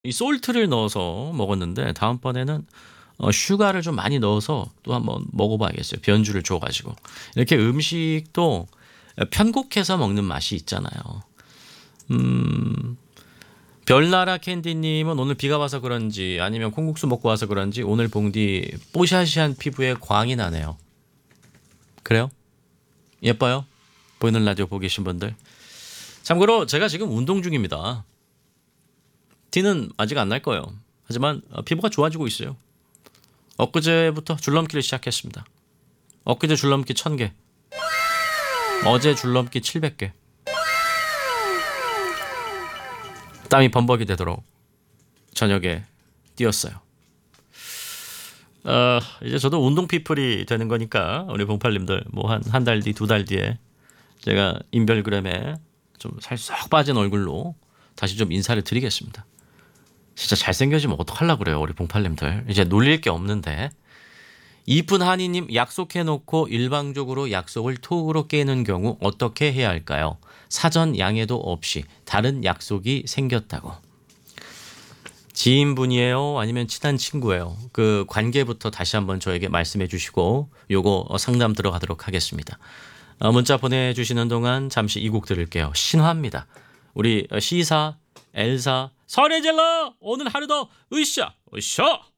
이 솔트를 넣어서 먹었는데 다음번에는 슈가를 좀 많이 넣어서 또 한번 먹어봐야겠어요. 변주를 줘 가지고. 이렇게 음식도 편곡해서 먹는 맛이 있잖아요. 음. 별나라 캔디님은 오늘 비가 와서 그런지 아니면 콩국수 먹고 와서 그런지 오늘 봉디 뽀샤시한 피부에 광이 나네요. 그래요? 예뻐요? 보이는 라디오 보고 계신 분들. 참고로 제가 지금 운동 중입니다. 티는 아직 안 날 거예요. 하지만 피부가 좋아지고 있어요. 엊그제부터 줄넘기를 시작했습니다. 엊그제 줄넘기 1000개, 어제 줄넘기 700개. 땀이 범벅이 되도록 저녁에 뛰었어요. 이제 저도 운동 피플이 되는 거니까 우리 봉팔님들 뭐 한 달 뒤, 두 달 뒤에 제가 인별그램에 좀 살 쏙 빠진 얼굴로 다시 좀 인사를 드리겠습니다. 진짜 잘생겨지면 어떡하려고 그래요, 우리 봉팔님들. 이제 놀릴 게 없는데. 이쁜 한이님, 약속해놓고 일방적으로 약속을 톡으로 깨는 경우 어떻게 해야 할까요? 사전 양해도 없이 다른 약속이 생겼다고. 지인분이에요? 아니면 친한 친구예요? 그 관계부터 다시 한번 저에게 말씀해 주시고 요거 상담 들어가도록 하겠습니다. 문자 보내주시는 동안 잠시 이 곡 들을게요. 신화입니다. 우리 시사, 엘사, 설의 질러 오늘 하루도 으쌰 으쌰.